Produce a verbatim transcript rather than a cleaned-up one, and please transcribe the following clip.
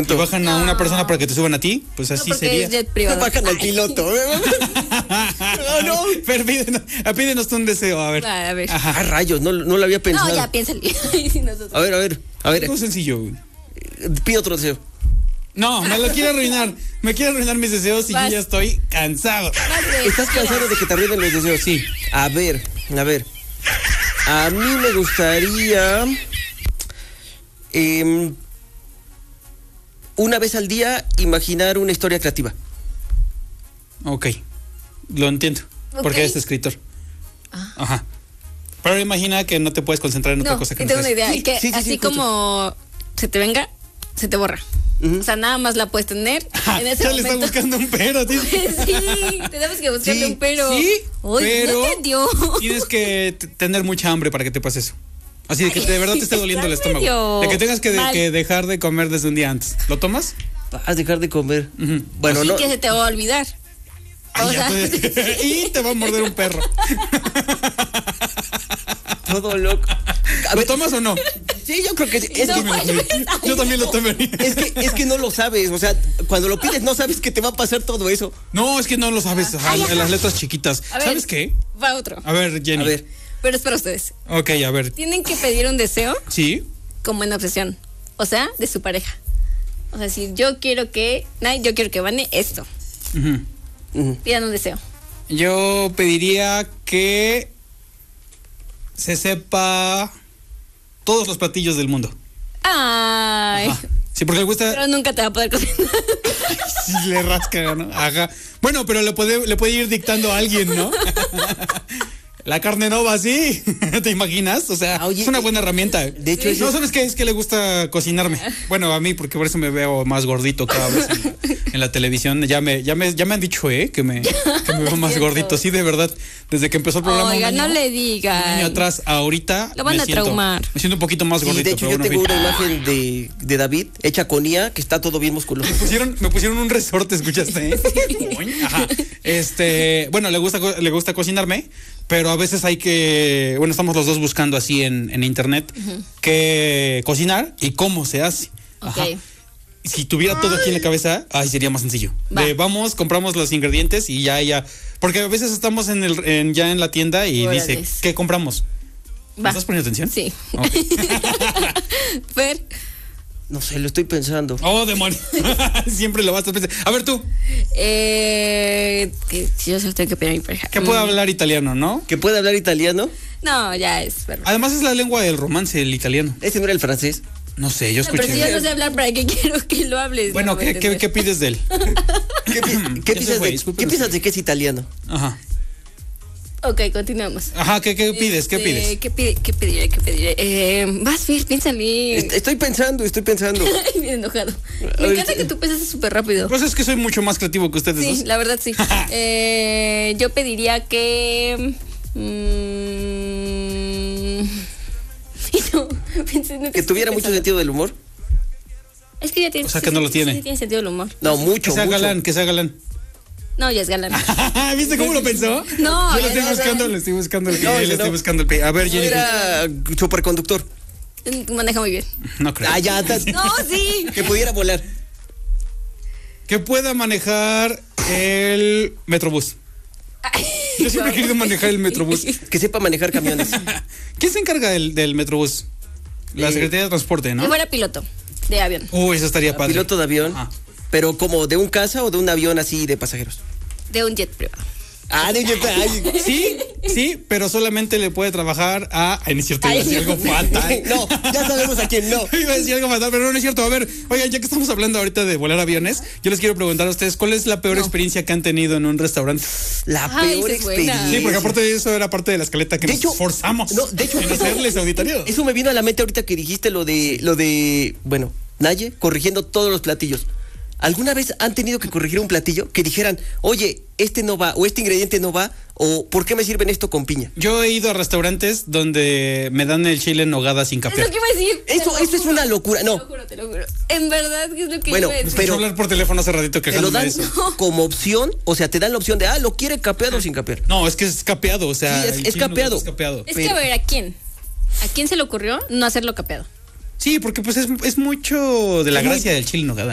punto. Y bajan a una persona para que te suban a ti, pues así no, porque sería. es jet privado. Bajan al piloto. no, no. Pero pídenos, pídenos tú un deseo, a ver. A ver. Ajá. Ah, rayos, no, no lo había pensado. No, ya piénsale. A ver, a ver, a ver. Algo sencillo, güey. Pide otro deseo. No, me lo quiere arruinar. Me quiere arruinar mis deseos y Vas. yo ya estoy cansado. ¿Estás cansado de que te arruinen los deseos? Sí. A ver, a ver. A mí me gustaría... eh, una vez al día imaginar una historia creativa. Ok. Lo entiendo. Ok. Porque eres escritor. Ah. Ajá. Pero imagina que no te puedes concentrar en otra No, cosa que y no tengo una seas. idea. Sí, que sí, sí, así sí, justo. como se te venga, se te borra. Ujú. O sea, nada más la puedes tener Ah, en ese ya le está momento. buscando un pero. tío. Sí, tenemos que buscarle Sí, un pero. Sí, Uy, pero no entendió. tienes que t- tener mucha hambre para que te pase eso. Así de que Ay, de verdad te esté doliendo el está estómago. medio De que tengas que, de- mal. que dejar de comer desde un día antes. ¿Lo tomas? Vas a dejar de comer. Ujú. Bueno, Y no. que se te va a olvidar. Ay, O ya sea, te- y te va a morder un perro. Todo loco. A ¿Lo ver, tomas o no? sí, yo creo que sí. Es, No, que, pues, Yo también lo tomaría. es que es que no lo sabes. O sea, cuando lo pides no sabes que te va a pasar todo eso. No, es que no lo sabes. Ajá, Ay, en ajá. las letras chiquitas. A ver. ¿Sabes qué? va otro. A ver, Jenny. A ver. Pero es para ustedes. Ok, a ver. Tienen que pedir un deseo ¿Sí? como en obsesión. O sea, de su pareja. O sea, si yo quiero que. Nay, yo quiero que Vane esto. Ujú. Ujú. Pidan un deseo. Yo pediría que se sepa todos los platillos del mundo. Ay. Ajá. Sí, porque le gusta. Pero nunca te va a poder cocinar. Sí, le rasca, ¿no? Ajá. Bueno, pero le puede, le puede ir dictando a alguien, ¿no? La carne no va así. ¿Te imaginas? O sea, Ah, oye, es una eh, buena herramienta. de hecho, no eso- sabes qué es que le gusta cocinarme. Bueno, a mí, porque por eso me veo más gordito cada vez en, en la televisión. Ya me, ya me, ya me han dicho, ¿eh? Que me, que me veo más Cierto. gordito. Sí, de verdad. Desde que empezó el programa. Oiga, un año, no le un digan. año atrás, ahorita. Lo van me a siento- traumar. Me siento un poquito más Sí, gordito. de hecho, pero yo bueno, tengo en fin. una imagen de, de David hecha con I A que está todo bien musculoso. Me pusieron, me pusieron un resorte, ¿escuchaste? eh? Ajá. Este, bueno, le gusta, co- le gusta cocinarme, pero a veces hay que, bueno, estamos los dos buscando así en, en internet qué cocinar y cómo se hace. Ajá. Ok. Si tuviera todo aquí en la cabeza, ay, sería más sencillo. Va. De, vamos, compramos los ingredientes y ya, ya. Porque a veces estamos en el, en- ya en la tienda y Órales. dice, ¿qué compramos? ¿Me Va. estás poniendo atención? Sí. Ok. Fer, No sé, lo estoy pensando. Oh, demonio. Siempre lo vas a pensar. A ver tú, eh, que yo solo tengo que pedir a mi pareja. que pueda Mm, hablar italiano, ¿no? ¿Que puede hablar italiano? No, ya es perro. Además es la lengua del romance, el italiano. Ese no era el francés. No sé, yo No, pero escuché. si yo no sé hablar, ¿para qué quiero que lo hables? Bueno, No voy a ¿qué, qué, entender. qué pides de él? ¿Qué, pi- qué Ya se piensas fue, de, disculpen ¿qué piensas ustedes. de que es italiano? Ajá. Ok, continuamos. Ajá, ¿qué, qué pides? ¿Qué Este, pides? ¿Qué, pide, ¿Qué pediré? ¿Qué pediré? Eh, vas, Fer, piénsale. Est- Estoy pensando, estoy pensando. Ay, bien enojado. Me encanta que tú piensas súper rápido. Pues es que soy mucho más creativo que ustedes Sí, dos. la verdad sí. Eh, yo pediría que. mm, y no, pensé en lo Que tuviera mucho pensando. sentido del humor. Es que ya tiene. O sea, sí, que no sí, lo sí, tiene. Sí, tiene sentido del humor. No, Que mucho, sea mucho. galán, que sea galán. No, ya es galán. ¿Viste cómo lo pensó? No, Yo lo ya estoy no, buscando, no. le estoy buscando el pie, No, le ese estoy no. buscando el pie. A ver, Jenny. Era superconductor. Maneja muy bien. No creo. Ah, ya. ta- No, sí. Que pudiera volar. Que pueda manejar el Metrobús. Yo siempre he querido manejar el Metrobús. Que sepa manejar camiones. ¿Quién se encarga del, del Metrobús? La Eh, Secretaría de Transporte, Que ¿no? fuera piloto de avión. Uy, eso estaría padre. Piloto de avión. Ajá. Pero como de un casa o de un avión así de pasajeros. De un jet privado. Ah, de ay, Sí, sí, pero solamente le puede trabajar a. Ay, no es cierto, iba a Ay, decir no. algo fatal. No, ya sabemos a quién no. Iba a decir algo fatal, pero no, no es cierto. A ver, oigan, ya que estamos hablando ahorita de volar aviones, yo les quiero preguntar a ustedes, ¿cuál es la peor No. experiencia que han tenido en un restaurante? La Ay, peor esa es buena. experiencia. Sí, porque aparte de eso era parte de la escaleta que De nos hecho, forzamos no, de hecho, en eso- hacerles auditorio. Eso me vino a la mente ahorita que dijiste lo de, lo de, bueno, Naye corrigiendo todos los platillos. ¿Alguna vez han tenido que corregir un platillo que dijeran, oye, este no va, o este ingrediente no va, o ¿por qué me sirven esto con piña? Yo he ido a restaurantes donde me dan el chile en nogada sin Es lo capear. que iba a decir. Eso, Te lo eso es juro. una locura. Te No, lo juro, te lo juro. En verdad, ¿qué es lo que Bueno, iba a decir? Pero pero- hablar por teléfono hace ratito te lo quejándome dan de eso. como opción, o sea, te dan la opción de, ah, ¿lo quiere capeado o sin capear? No, es que es capeado, o sea, Sí, es- el es chile en nogada capeado. es capeado. Es pero- que a ver, ¿a quién? ¿A quién se le ocurrió no hacerlo capeado? Sí, porque pues es, es mucho de la Es muy- gracia del chile en nogada.